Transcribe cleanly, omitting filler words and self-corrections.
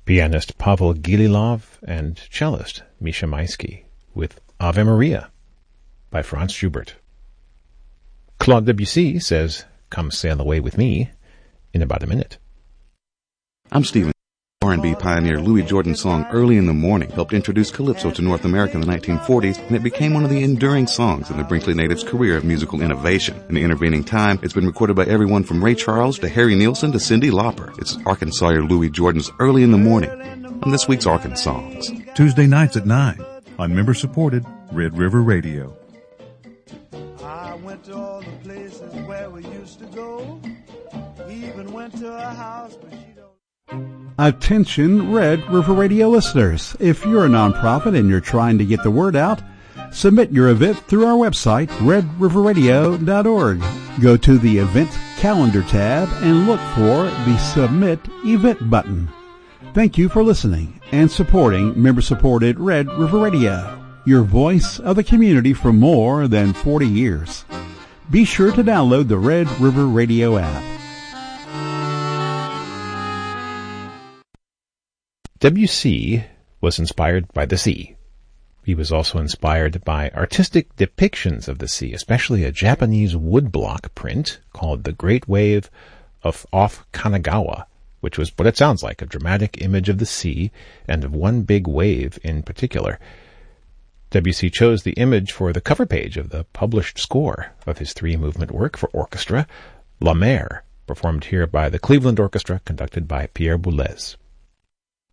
pianist Pavel Gililov and cellist Misha Maisky with Ave Maria by Franz Schubert. Claude Debussy says, "Come sail away with me," in about a minute. I'm Stephen. R&B pioneer Louis Jordan's song Early in the Morning helped introduce calypso to North America in the 1940s, and it became one of the enduring songs in the Brinkley natives' career of musical innovation. In the intervening time, it's been recorded by everyone from Ray Charles to Harry Nilsson to Cyndi Lauper. It's Arkansawyer Louis Jordan's Early in the Morning on this week's Arkansongs. Tuesday nights at 9 on member-supported Red River Radio. I went to all the places where we used to go, even went to a house, but she don't... Attention Red River Radio listeners. If you're a nonprofit and you're trying to get the word out, submit your event through our website, redriverradio.org. Go to the Event Calendar tab and look for the Submit Event button. Thank you for listening and supporting member-supported Red River Radio, your voice of the community for more than 40 years. Be sure to download the Red River Radio app. Debussy was inspired by the sea. He was also inspired by artistic depictions of the sea, especially a Japanese woodblock print called The Great Wave off Kanagawa, which was what it sounds like, a dramatic image of the sea and of one big wave in particular. Debussy chose the image for the cover page of the published score of his three-movement work for orchestra, La Mer, performed here by the Cleveland Orchestra, conducted by Pierre Boulez.